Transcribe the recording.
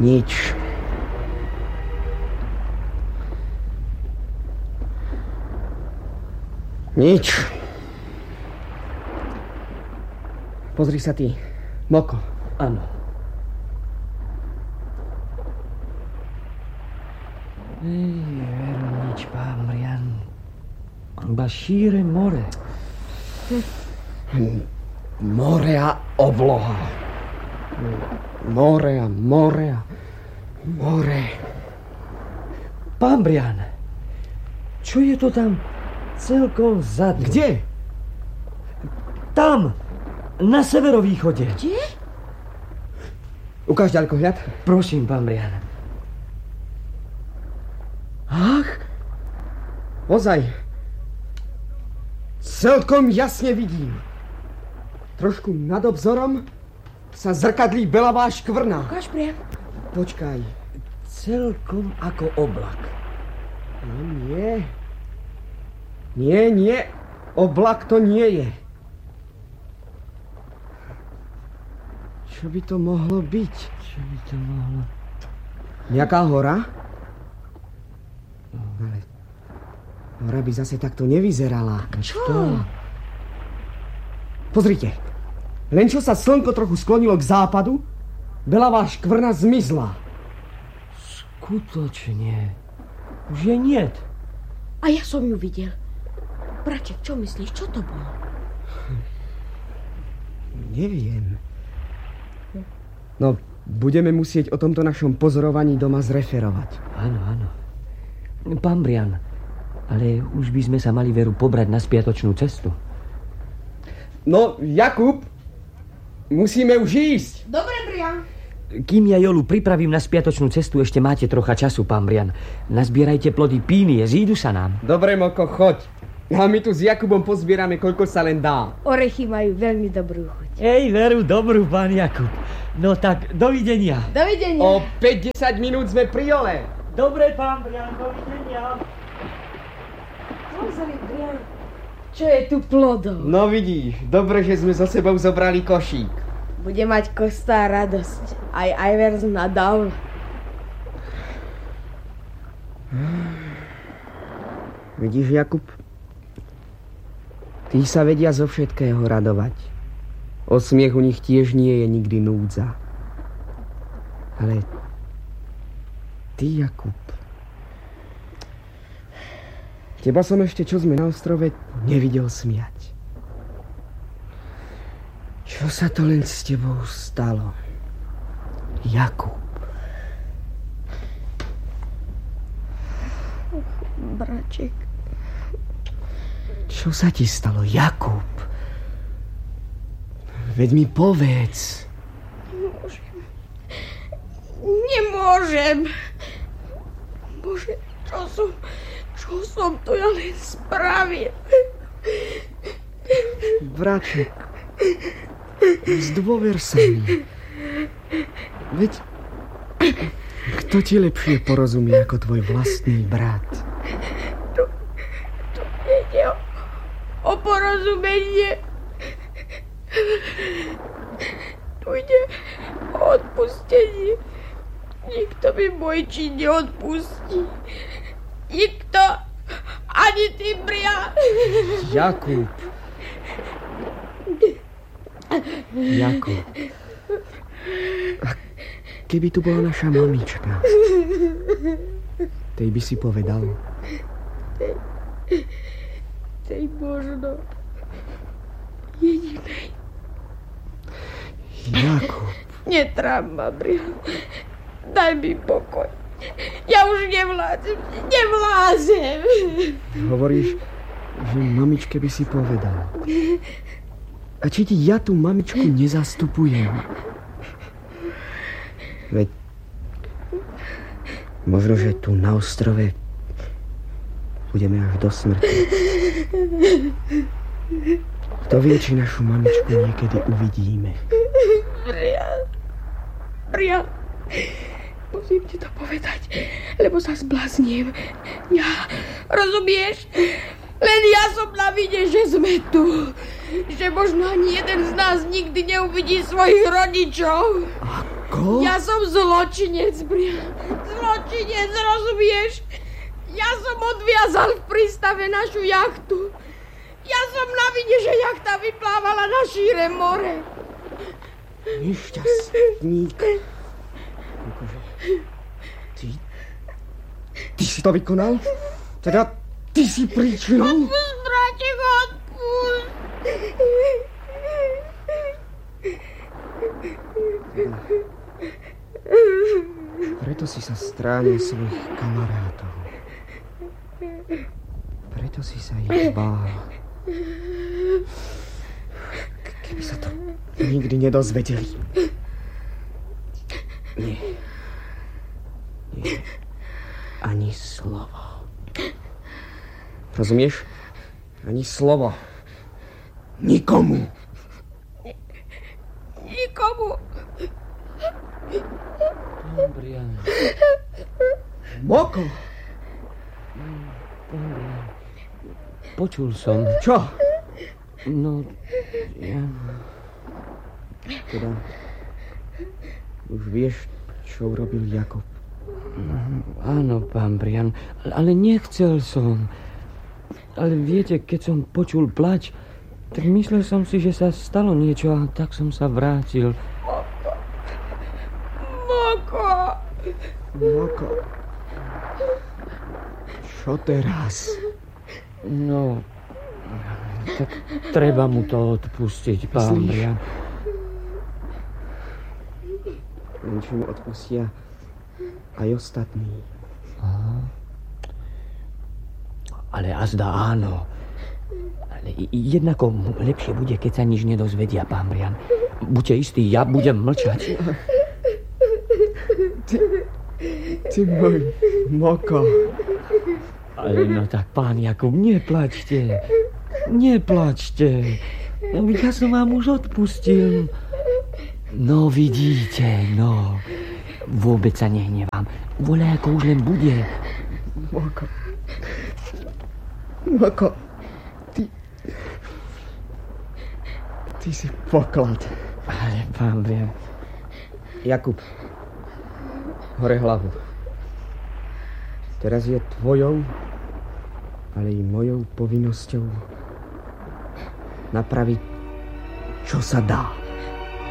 Nič. Nič. Pozri sa ty. Moko. Áno. Veru nič, pán Brian. Iba šíre more. More a obloha. More a more a more. Pán Brian, čo je to tam celkom vzadu? Kde? Tam, na severovýchode. Kde? Ukáž ďalkohľad. Prosím, pán Brian. Ach, ozaj. Celkom jasne vidím. Trošku nad obzorom sa zrkadlí belavá škvrna. Ukáž priam. Počkaj. Celkom ako oblak. No nie. Nie. Oblak to nie je. Čo by to mohlo byť? Nejaká hora? Ale hora by zase takto nevyzerala. Čo? Pozrite. Len čo sa slnko trochu sklonilo k západu, belavá škvrna zmizla. Skutočne. Už je niet. A ja som ju videl. Braček, čo myslíš? Čo to bolo? Neviem. No, budeme musieť o tomto našom pozorovaní doma zreferovať. Áno. Pán Brian, ale už by sme sa mali veru pobrať na spiatočnú cestu. No, Jakub, musíme už ísť. Dobre, Brian. Kým ja Jolu pripravím na spiatočnú cestu, ešte máte trocha času, pán Brian. Nazbierajte plody pínie, zídu sa nám. Dobre, Moko, choď. A my tu s Jakubom pozbierame, koľko sa len dá. Orechy majú veľmi dobrú chuť. Veru dobrú, pán Jakub. No tak, dovidenia. Dovidenia. O 5-10 minút sme pri Jole. Dobre, pán Brian, dovidenia. Pozri, Brian, čo je tu plodov. No vidíš, dobre, že sme so sebou zobrali košík. Bude mať Kostá radosť. Aj Ivers nadal. Vidíš, Jakub? Tí sa vedia zo všetkého radovať. O smiech u nich tiež nie je nikdy núdza. Ale ty, Jakub, teba som ešte, čo sme na ostrove, nevidel smiať. Čo sa to len s tebou stalo? Jakub. Braček. Čo sa ti stalo, Jakub? Veď mi povedz. Nemôžem. Bože, čo som to ja len spravil? Braček, zdôver sa mi. Veď kto ti lepšie porozumie ako tvoj vlastný brat? To ide o porozumenie. Tu ide o odpustenie. Nikto mi môj čin neodpustí. Nikto. Ani ty, Brian. Jakub. A keby tu bola naša mamička, tej by si povedal? Tej možno jedinej. Jakub. Netrám ma, Brian. Daj mi pokoj. Ja už nevládzem. Hovoríš, že mamičke by si povedal. A či ti ja tú mamičku nezastupujem? Veď možno, že tu na ostrove budeme až do smrti. Kto vie, či našu mamičku niekedy uvidíme. Brian, musím ti to povedať, lebo sa zblázním. Ja, rozumieš? Len ja som na vine, že sme tu. že možno ani jeden z nás nikdy neuvidí svojich rodičov. Ako? Ja som zločinec, Brian. Zločinec, rozumieš? Ja som odviazal v prístave našu jachtu. Ja som na vine, že jachta vyplávala na šíre more. Nešťastník. Akože, ty si to vykonal? Teda ty si príčinou? Odpust, brátek, odpust. Preto si sa stránil svojich kamarátov. Preto si sa ich bál. Keby sa to nikdy nedozvedeli. Nie. Ani slovo. Rozumieš? Ani slovo. Nikomu. Nikomu. Brian. Moko! Počul som. Čo? No, ja... Teda, už vieš, čo urobil Jakub? Áno, pán Brian, ale nechcel som. Ale viete, keď som počul plač, tak myslel som si, že sa stalo niečo a tak som sa vrátil. Moko. Moko. Čo teraz? No, tak treba mu to odpustiť, pán Brian. Len čo mu odpustia aj ostatní. Aha. Ale azda áno. Ale jednako lepšie bude, keď sa nič nedozvedia, pán Brian. Buďte istí, ja budem mlčať. Ty môj Moko. Ale no tak, pán Jakub, neplačte. Neplačte. Ja som vám už odpustil. No vidíte, no. Vôbec sa nehnevám. Voľa ako už len bude. Moko. Moko. Ty si poklad. Ale pán Brian. Jakub. Hore hlavu. Teraz je tvojou, ale i mojou povinnosťou napraviť, čo sa dá.